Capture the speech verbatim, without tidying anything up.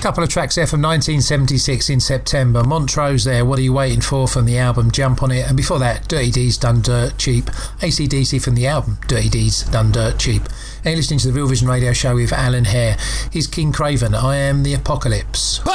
Couple of tracks there from nineteen seventy-six in September. Montrose there, What Are You Waiting For, from the album Jump On It. And before that, Dirty D's Done Dirt Cheap. A C D C from the album Dirty D's Done Dirt Cheap. And you're listening to the Real Vision Radio Show with Alan Hare. He's King Craven. I am the Apocalypse.